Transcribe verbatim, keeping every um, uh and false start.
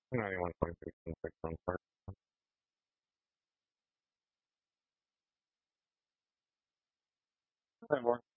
ninety-one point six and six on Park. Hi, Mark.